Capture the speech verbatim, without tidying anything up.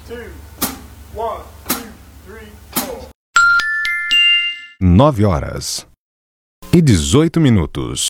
two, one, two, three, four. Nove horas e dezoito minutos.